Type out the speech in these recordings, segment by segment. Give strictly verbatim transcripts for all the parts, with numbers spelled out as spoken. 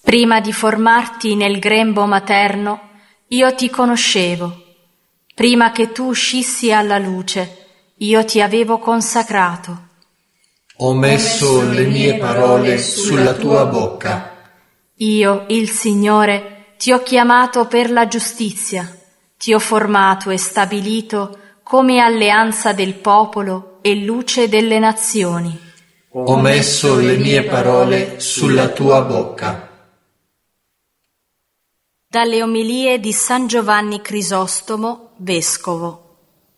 Prima di formarti nel grembo materno, io ti conoscevo. Prima che tu uscissi alla luce, io ti avevo consacrato. Ho messo le mie parole sulla tua bocca. Io, il Signore, ti ho chiamato per la giustizia, ti ho formato e stabilito come alleanza del popolo e luce delle nazioni. Ho messo le mie parole sulla tua bocca. Dalle omilie di San Giovanni Crisostomo, vescovo.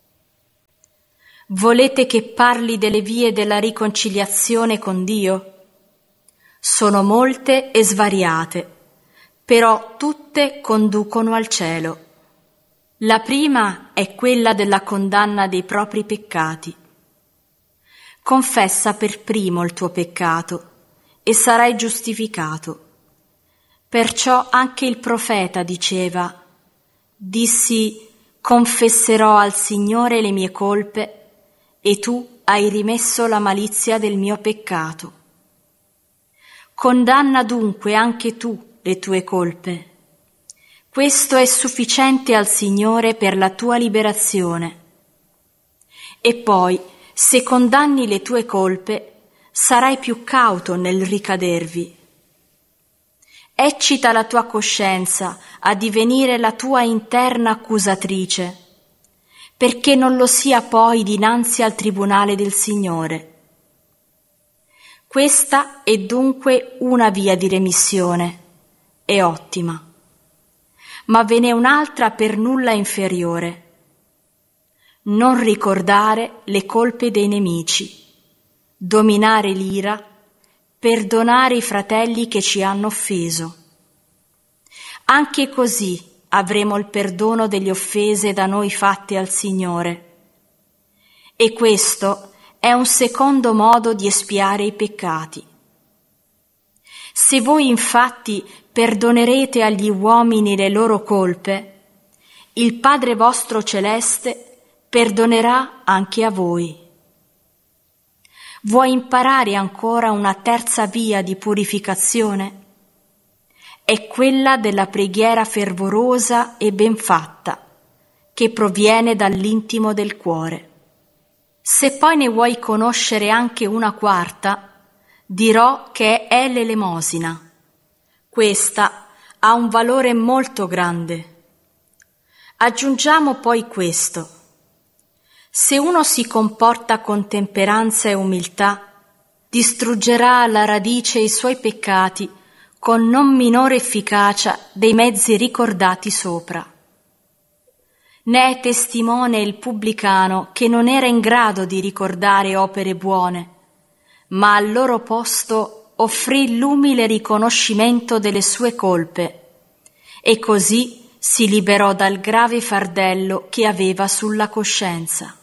Volete che parli delle vie della riconciliazione con Dio? Sono molte e svariate, però tutte conducono al cielo. La prima è quella della condanna dei propri peccati. Confessa per primo il tuo peccato e sarai giustificato. Perciò anche il profeta diceva: dissi, confesserò al Signore le mie colpe, e tu hai rimesso la malizia del mio peccato. Condanna dunque anche tu le tue colpe. Questo è sufficiente al Signore per la tua liberazione. E poi, se condanni le tue colpe, sarai più cauto nel ricadervi. Eccita la tua coscienza a divenire la tua interna accusatrice, perché non lo sia poi dinanzi al tribunale del Signore. Questa è dunque una via di remissione, è ottima, ma ve n'è un'altra per nulla inferiore. Non ricordare le colpe dei nemici, dominare l'ira, perdonare i fratelli che ci hanno offeso. Anche così avremo il perdono delle offese da noi fatte al Signore. E questo è un secondo modo di espiare i peccati. Se voi infatti perdonerete agli uomini le loro colpe, il Padre vostro celeste perdonerà anche a voi. Vuoi imparare ancora una terza via di purificazione? È quella della preghiera fervorosa e ben fatta, che proviene dall'intimo del cuore. Se poi ne vuoi conoscere anche una quarta, dirò che è l'elemosina. Questa ha un valore molto grande. Aggiungiamo poi questo: se uno si comporta con temperanza e umiltà, distruggerà alla radice i suoi peccati con non minore efficacia dei mezzi ricordati sopra. Ne è testimone il pubblicano che non era in grado di ricordare opere buone, ma al loro posto offrì l'umile riconoscimento delle sue colpe, e così si liberò dal grave fardello che aveva sulla coscienza.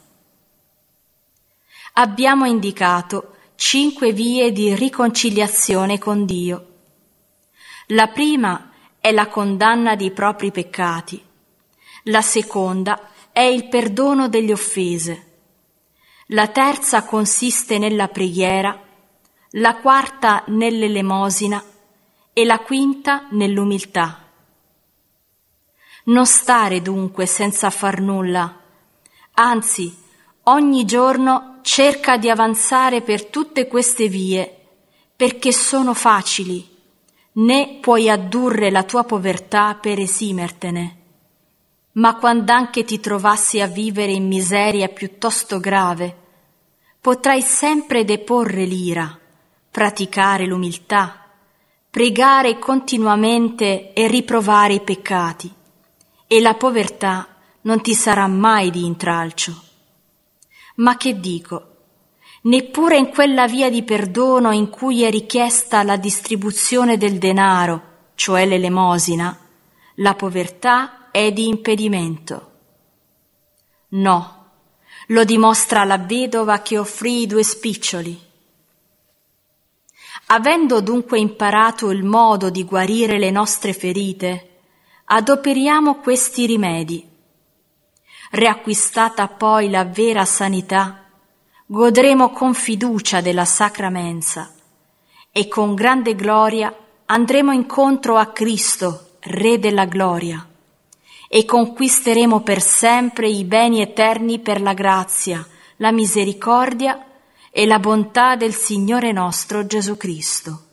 Abbiamo indicato cinque vie di riconciliazione con Dio. La prima è la condanna dei propri peccati, la seconda è il perdono delle offese, la terza consiste nella preghiera, la quarta nell'elemosina e la quinta nell'umiltà. Non stare dunque senza far nulla, anzi, ogni giorno cerca di avanzare per tutte queste vie, perché sono facili, né puoi addurre la tua povertà per esimertene. Ma quand'anche ti trovassi a vivere in miseria piuttosto grave, potrai sempre deporre l'ira, praticare l'umiltà, pregare continuamente e riprovare i peccati, e la povertà non ti sarà mai di intralcio. Ma che dico? Neppure in quella via di perdono in cui è richiesta la distribuzione del denaro, cioè l'elemosina, la povertà è di impedimento. No, lo dimostra la vedova che offrì i due spiccioli. Avendo dunque imparato il modo di guarire le nostre ferite, adoperiamo questi rimedi. Riacquistata poi la vera sanità, godremo con fiducia della sacra mensa e con grande gloria andremo incontro a Cristo, Re della gloria, e conquisteremo per sempre i beni eterni per la grazia, la misericordia e la bontà del Signore nostro Gesù Cristo.